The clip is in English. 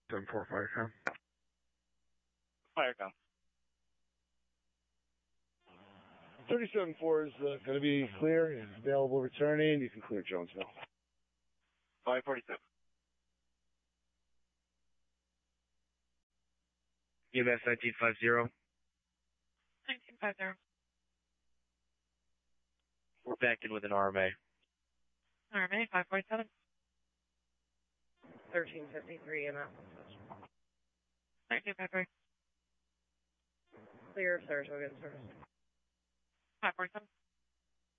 7-4 Firecom. Firecom. 37-4 is going to be clear and available returning. You can clear Jonesville. 547. UMass 1950. 1950. We're back in with an RMA. RMA 547. 1353 EMS. 1353. Clear of Saratoga in service. 547.